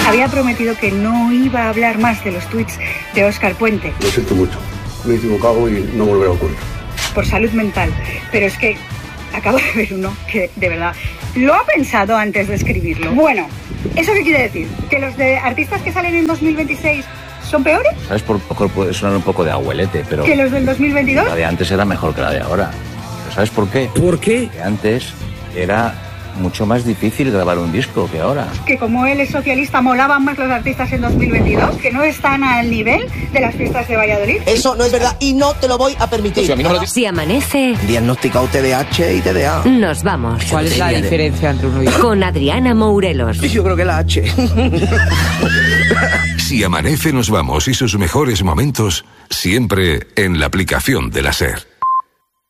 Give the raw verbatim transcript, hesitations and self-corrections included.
Había prometido que no iba a hablar más de los tuits de Óscar Puente. Lo siento mucho, me he equivocado y no volverá a ocurrir. Por salud mental, pero es que acabo de ver uno que, de verdad, lo ha pensado antes de escribirlo. Bueno, ¿eso qué quiere decir? ¿Que los de artistas que salen en dos mil veintiséis son peores? ¿Sabes? Por poco puede sonar un poco de abuelete, pero... ¿Que los del dos mil veintidós? La de antes era mejor que la de ahora. ¿Pero sabes por qué? ¿Por qué? Que antes era mucho más difícil grabar un disco que ahora. Que como él es socialista, molaban más los artistas en dos mil veintidós, que no están al nivel de las fiestas de Valladolid. Eso no es verdad y no te lo voy a permitir. Si, a mí no lo... Si amanece... Diagnosticado T D A H y T D A. Nos vamos. ¿Cuál es la diferencia entre uno y otro? Con Adriana Mourelos. Yo creo que la H. Si amanece, nos vamos y sus mejores momentos siempre en la aplicación de la SER.